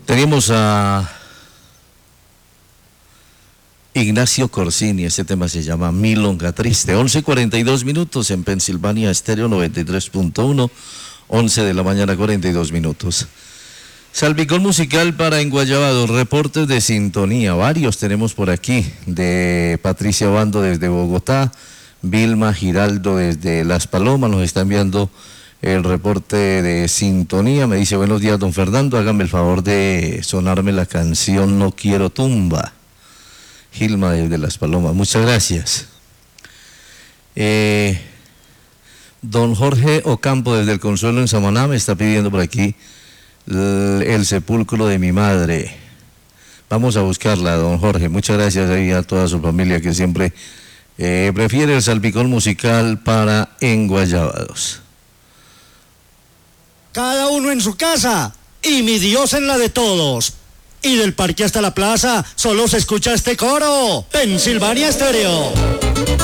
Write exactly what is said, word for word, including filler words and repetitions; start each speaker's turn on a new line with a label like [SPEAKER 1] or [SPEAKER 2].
[SPEAKER 1] Tenemos a Ignacio Corsini, este tema se llama Milonga Triste. once cuarenta y dos minutos en Pensilvania Estéreo noventa y tres punto uno, once de la mañana cuarenta y dos minutos. Salpicón musical para Enguayabado, reportes de sintonía, varios tenemos por aquí, de Patricia Bando desde Bogotá, Vilma Giraldo desde Las Palomas, nos está enviando el reporte de sintonía, me dice: buenos días don Fernando, hágame el favor de sonarme la canción No Quiero Tumba. Gilma desde Las Palomas, muchas gracias. Eh, don Jorge Ocampo desde El Consuelo en Samaná me está pidiendo por aquí el, el sepulcro de mi madre. Vamos a buscarla, don Jorge, muchas gracias ahí a toda su familia que siempre eh, prefiere el salpicón musical para Enguayabados.
[SPEAKER 2] Cada uno en su casa y mi Dios en la de todos. Y del parque hasta la plaza solo se escucha este coro. Pensilvania Estéreo.